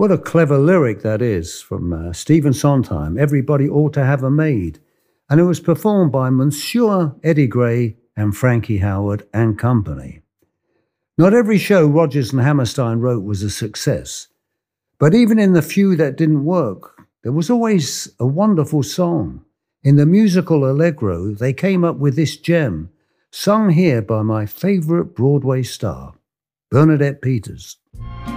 What a clever lyric that is from Stephen Sondheim. Everybody ought to have a maid. And it was performed by Monsieur Eddie Gray and Frankie Howerd and company. Not every show Rodgers and Hammerstein wrote was a success. But even in the few that didn't work, there was always a wonderful song. In the musical Allegro, they came up with this gem, sung here by my favourite Broadway star, Bernadette Peters.